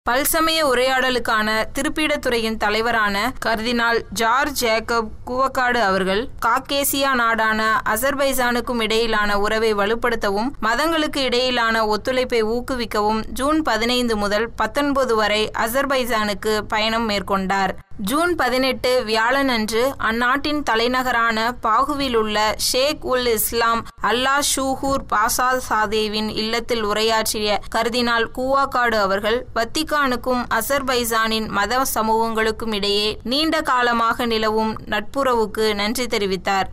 பல்சமய உரையாடலுக்கான திருப்பீடத்துறையின் தலைவரான கர்தினால் George Jacob Koovakad அவர்கள் Caucasia நாடான அசர்பைசானுக்கும் இடையிலான உறவை வலுப்படுத்தவும் மதங்களுக்கு இடையிலான ஒத்துழைப்பை ஊக்குவிக்கவும் ஜூன் 15 முதல் 19 வரை அசர்பைசானுக்கு பயணம் மேற்கொண்டார். ஜூன் 18 வியாழன் அன்று அந்நாட்டின் தலைநகரான பாகுவில் உள்ள ஷேக் உல் இஸ்லாம் அல்லா ஷூஹூர் பாசாசாதேவின் இல்லத்தில் உரையாற்றிய கர்தினால் கூவாக்காடு அவர்கள் வத்திக்கானுக்கும் அசர்பைசானின் மத சமூகங்களுக்கும் இடையே நீண்ட காலமாக நிலவும் நட்புறவுக்கு நன்றி தெரிவித்தார்.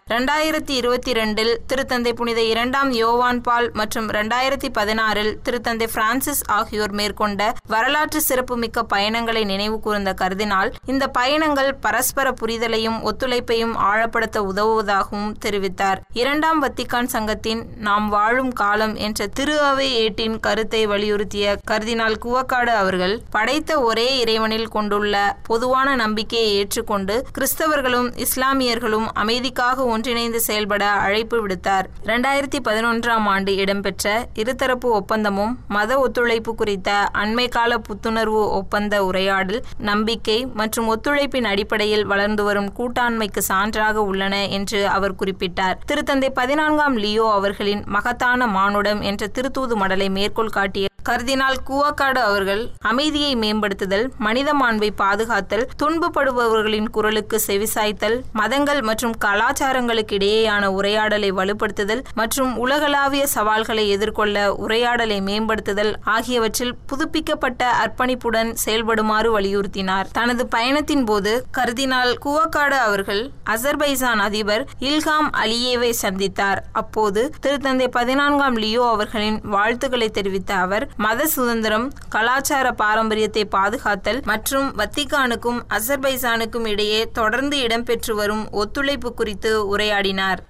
2022 திருத்தந்தை புனித 2ஆம் யோவான் பால் மற்றும் 2016 திருத்தந்தை பிரான்சிஸ் ஆகியோர் மேற்கொண்ட வரலாற்று சிறப்புமிக்க பயணங்களை நினைவு கூர்ந்த கர்தினால் இந்த பயணங்கள் பரஸ்பர புரிதலையும் ஒத்துழைப்பையும் ஆழப்படுத்த உதவுவதாகவும் தெரிவித்தார். 2ஆம் வத்திக்கான் சங்கத்தின் நாம் வாழும் காலம் என்ற திரு அவை ஏட்டின் கருத்தை வலியுறுத்திய கர்தினால் கூவக்காடு அவர்கள் படைத்த ஒரே இறைவனில் கொண்டுள்ள பொதுவான நம்பிக்கையை ஏற்றுக்கொண்டு கிறிஸ்தவர்களும் இஸ்லாமியர்களும் அமைதிக்காக ஒன்றிணைந்து செயல்பட அழைப்பு விடுத்தார். 2011ஆம் ஆண்டு இடம்பெற்ற இருதரப்பு ஒப்பந்தமும் மத ஒத்துழைப்பு குறித்த அண்மை கால புத்துணர்வு ஒப்பந்த உரையாடல் நம்பிக்கை மற்றும் ஒத்துழைப்பின் அடிப்படையில் வளர்ந்து வரும் கூட்டாண்மைக்கு சான்றாக உள்ளன என்று அவர் குறிப்பிட்டார். திருத்தந்தை 14ஆம் லியோ அவர்களின் மகத்தான மானுடம் என்ற திருத்தூது மடலை மேற்கோள் காட்டிய கர்தினால் கூவக்காடு அவர்கள் அமைதியை மேம்படுத்துதல், மனித மாண்பை பாதுகாத்தல், துன்பப்படுபவர்களின் குரலுக்கு செவிசாய்த்தல், மதங்கள் மற்றும் கலாச்சாரங்களுக்கு இடையேயான உரையாடலை வலுப்படுத்துதல் மற்றும் உலகளாவிய சவால்களை எதிர்கொள்ள உரையாடலை மேம்படுத்துதல் ஆகியவற்றில் புதுப்பிக்கப்பட்ட அர்ப்பணிப்புடன் செயல்படுமாறு வலியுறுத்தினார். தனது பயணத்தின் போது கர்தினால் கூவக்காடு அவர்கள் அசர்பைசான் அதிபர் இல்ஹாம் அலியேவை சந்தித்தார். அப்போது திருத்தந்தை 14ஆம் லியோ அவர்களின் வாழ்த்துக்களை தெரிவித்த அவர் மத சுதந்திரம், கலாச்சார பாரம்பரியத்தை பாதுகாத்தல் மற்றும் வத்திக்கானுக்கும் அசர்பைசானுக்கும் இடையே தொடர்ந்து இடம்பெற்று வரும் ஒத்துழைப்பு குறித்து உரையாடினார்.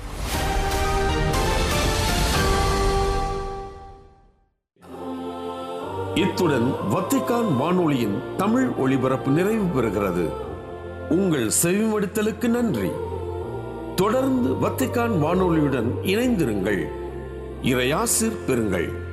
இத்துடன் வத்திக்கான் வானொலியின் தமிழ் ஒளிபரப்பு நிறைவு பெறுகிறது. உங்கள் செவிமடுத்தலுக்கு நன்றி. தொடர்ந்து வத்திக்கான் வானொலியுடன் இணைந்திருங்கள். இறையாசிர் பெறுங்கள்.